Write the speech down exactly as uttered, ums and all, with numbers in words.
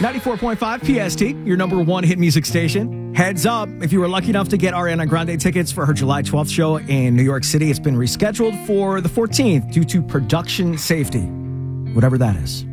ninety-four point five P S T, your number one hit music station. Heads up, if you were lucky enough to get Ariana Grande tickets for her July twelfth show in New York City, it's been rescheduled for the fourteenth due to production safety, whatever that is.